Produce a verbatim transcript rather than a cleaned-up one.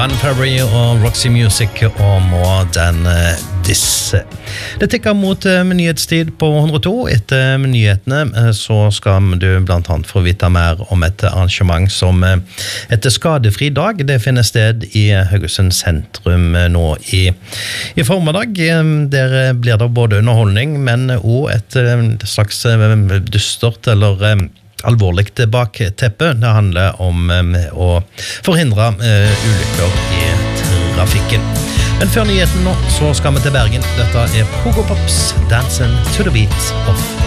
One February og Roxy Music og More Than This. Det tikker mot nyhetstid på hundre og to. Etter nyhetene så skal du blant annet få vite mer om et arrangement som heter Skadefri dag. Det finner sted i Haugesund sentrum nå i, i formiddag. Der blir det både underholdning, men også et slags dystert eller alvorligt bakteppe. Det handler om um, å forhindre uh, ulykker i trafikken. Men før nyheten nå, så skal vi til Bergen. Dette er Pogo Pops, Dancing to the Beat of